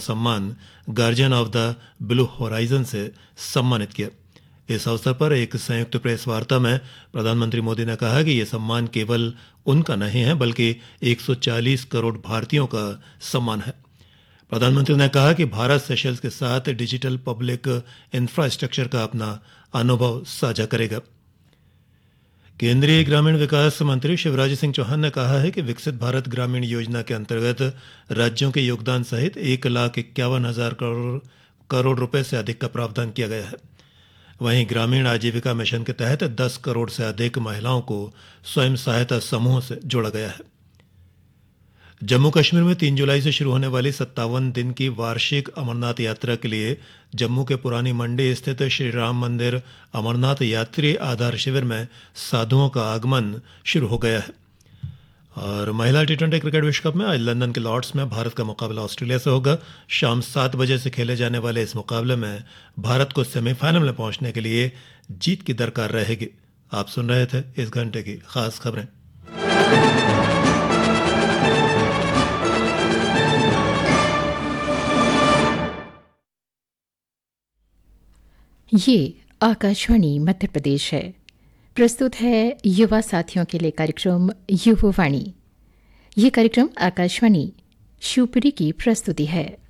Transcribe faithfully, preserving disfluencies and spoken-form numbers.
सम्मान guardian of the blue horizon से सम्मानित किया। इस अवसर पर एक संयुक्त प्रेस वार्ता में प्रधानमंत्री मोदी ने कहा कि यह सम्मान केवल उनका नहीं है बल्कि एक सौ चालीस करोड़ भारतीयों का सम्मान है। प्रधानमंत्री ने कहा कि भारत सेशल्स के साथ डिजिटल पब्लिक इंफ्रास्ट्रक्चर का अपना अनुभव साझा करेगा। केंद्रीय ग्रामीण विकास मंत्री शिवराज सिंह चौहान ने कहा है कि विकसित भारत ग्रामीण योजना के अंतर्गत राज्यों के योगदान सहित एक लाख इक्यावन हजार करोड़ करोड़ रुपए से अधिक का प्रावधान किया गया है। वहीं ग्रामीण आजीविका मिशन के तहत दस करोड़ से अधिक महिलाओं को स्वयं सहायता समूह से जोड़ा गया है। जम्मू कश्मीर में तीन जुलाई से शुरू होने वाली सत्तावन दिन की वार्षिक अमरनाथ यात्रा के लिए जम्मू के पुरानी मंडी स्थित श्री राम मंदिर अमरनाथ यात्री आधार शिविर में साधुओं का आगमन शुरू हो गया है। और महिला टी ट्वेंटी क्रिकेट विश्व कप में आज लंदन के लॉर्ड्स में भारत का मुकाबला ऑस्ट्रेलिया से होगा। शाम सात बजे से खेले जाने वाले इस मुकाबले में भारत को सेमीफाइनल में पहुंचने के लिए जीत की दरकार रहेगी। आप सुन रहे थे इस घंटे की खास खबरें। ये आकाशवाणी मध्य प्रदेश है। प्रस्तुत है युवा साथियों के लिए कार्यक्रम युववाणी। ये कार्यक्रम आकाशवाणी शिवपुरी की प्रस्तुति है।